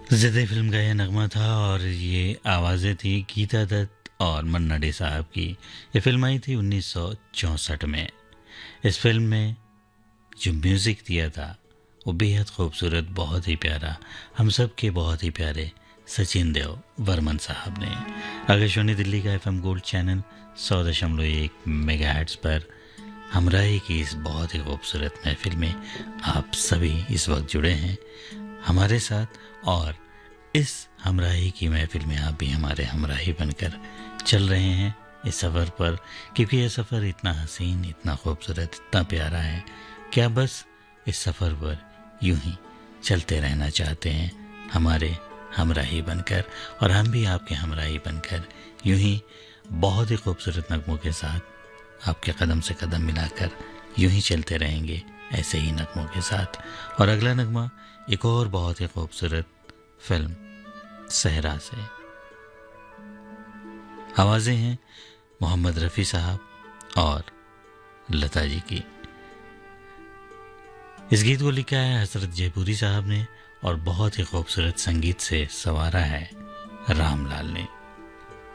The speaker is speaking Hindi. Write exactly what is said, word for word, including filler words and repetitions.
ज़िद्दी फिल्म का यह नगमा था और ये आवाज़ें थी गीता दत्त और मन्ना डे साहब की। ये फिल्म आई थी उन्नीस सौ चौंसठ में। इस फिल्म में जो म्यूज़िक दिया था वो बेहद खूबसूरत, बहुत ही प्यारा, हम सब के बहुत ही प्यारे सचिन देव वर्मन साहब ने। आकाशवाणी दिल्ली का एफएम गोल्ड चैनल सौ दशमलव एक मेगाहर्ट्ज़ पर हमराही की इस बहुत ही खूबसूरत महफिल में आप सभी इस वक्त जुड़े हैं हमारे साथ, और इस हमराही की महफिल में आप भी हमारे हमराही बनकर चल रहे हैं इस सफ़र पर, क्योंकि यह सफ़र इतना हसीन, इतना खूबसूरत, इतना प्यारा है कि आप बस इस सफ़र पर यूं ही चलते रहना चाहते हैं हमारे हमराही बनकर, और हम भी आपके हमराही बनकर यूं ही बहुत ही खूबसूरत नगमों के साथ आपके कदम से कदम मिलाकर यूं ही चलते रहेंगे ऐसे ही नगमों के साथ। और अगला नगमा एक और बहुत ही खूबसूरत फिल्म सहरा से। आवाज़ें हैं मोहम्मद रफ़ी साहब और लता जी की। इस गीत को लिखा है हसरत जयपुरी साहब ने और बहुत ही खूबसूरत संगीत से संवारा है रामलाल ने।